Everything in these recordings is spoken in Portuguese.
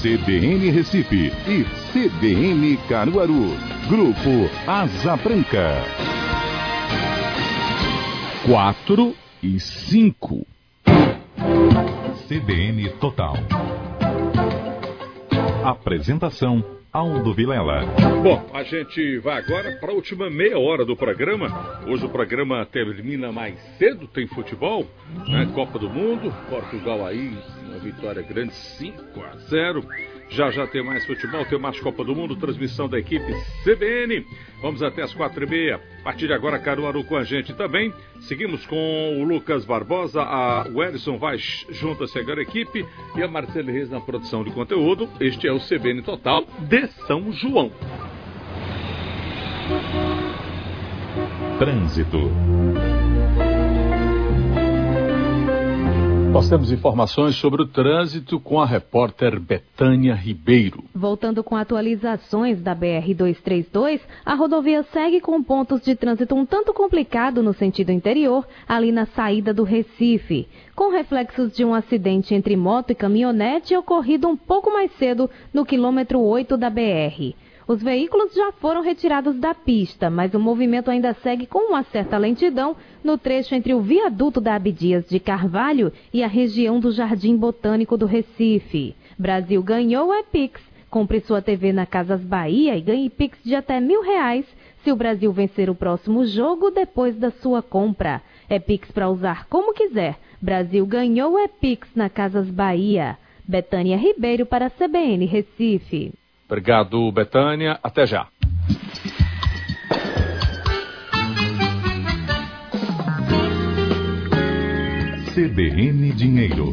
CBN Recife e CBN Caruaru. Grupo Asa Branca. 4 e 5. CBN Total. Apresentação: Aldo Vilela. Bom, a gente vai agora para a última meia hora do programa. Hoje o programa termina mais cedo, tem futebol, né? Copa do Mundo, Portugal aí, uma vitória grande, 5-0. Já tem mais futebol, tem mais Copa do Mundo, transmissão da equipe CBN. Vamos até as 4h30. A partir de agora, Caruaru com a gente também. Seguimos com o Lucas Barbosa, o Edson vai junto a chegar a equipe e a Marcela Reis na produção de conteúdo. Este é o CBN Total de São João. Trânsito. Nós temos informações sobre o trânsito com a repórter Betânia Ribeiro. Voltando com atualizações da BR-232, a rodovia segue com pontos de trânsito um tanto complicado no sentido interior, ali na saída do Recife, com reflexos de um acidente entre moto e caminhonete ocorrido um pouco mais cedo no quilômetro 8 da BR. Os veículos já foram retirados da pista, mas o movimento ainda segue com uma certa lentidão no trecho entre o viaduto da Abdias de Carvalho e a região do Jardim Botânico do Recife. Brasil ganhou é Pix. Compre sua TV na Casas Bahia e ganhe Pix de até R$1.000 se o Brasil vencer o próximo jogo depois da sua compra. É Pix para usar como quiser. Brasil ganhou é Pix na Casas Bahia. Betânia Ribeiro para a CBN Recife. Obrigado, Betânia. Até já. CBN Dinheiro.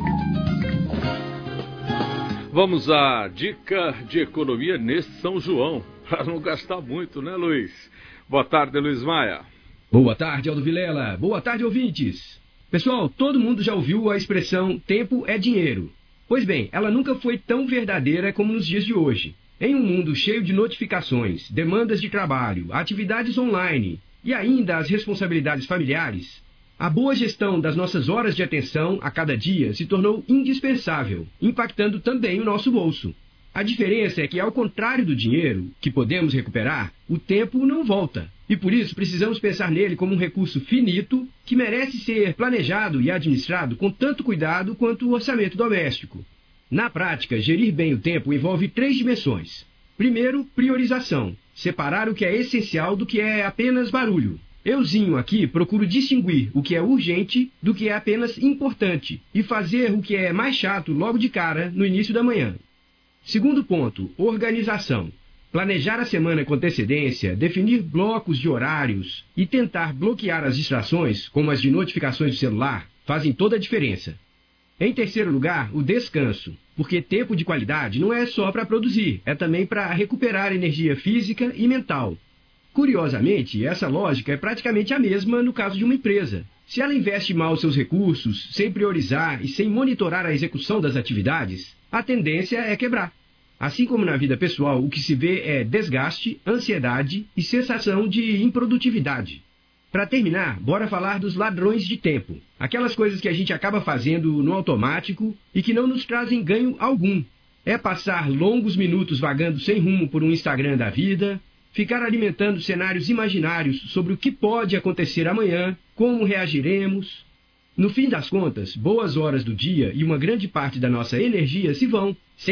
Vamos à dica de economia nesse São João, para não gastar muito, né, Luiz? Boa tarde, Luiz Maia. Boa tarde, Aldo Vilela. Boa tarde, ouvintes. Pessoal, todo mundo já ouviu a expressão tempo é dinheiro. Pois bem, ela nunca foi tão verdadeira como nos dias de hoje. Em um mundo cheio de notificações, demandas de trabalho, atividades online e ainda as responsabilidades familiares, a boa gestão das nossas horas de atenção a cada dia se tornou indispensável, impactando também o nosso bolso. A diferença é que, ao contrário do dinheiro, que podemos recuperar, o tempo não volta. E por isso precisamos pensar nele como um recurso finito que merece ser planejado e administrado com tanto cuidado quanto o orçamento doméstico. Na prática, gerir bem o tempo envolve 3 dimensões. Primeiro, priorização. Separar o que é essencial do que é apenas barulho. Euzinho aqui procuro distinguir o que é urgente do que é apenas importante e fazer o que é mais chato logo de cara no início da manhã. Segundo ponto, organização. Planejar a semana com antecedência, definir blocos de horários e tentar bloquear as distrações, como as de notificações do celular, fazem toda a diferença. Em terceiro lugar, o descanso, porque tempo de qualidade não é só para produzir, é também para recuperar energia física e mental. Curiosamente, essa lógica é praticamente a mesma no caso de uma empresa. Se ela investe mal seus recursos, sem priorizar e sem monitorar a execução das atividades, a tendência é quebrar. Assim como na vida pessoal, o que se vê é desgaste, ansiedade e sensação de improdutividade. Para terminar, bora falar dos ladrões de tempo. Aquelas coisas que a gente acaba fazendo no automático e que não nos trazem ganho algum. É passar longos minutos vagando sem rumo por um Instagram da vida, ficar alimentando cenários imaginários sobre o que pode acontecer amanhã, como reagiremos. No fim das contas, boas horas do dia e uma grande parte da nossa energia se vão, sem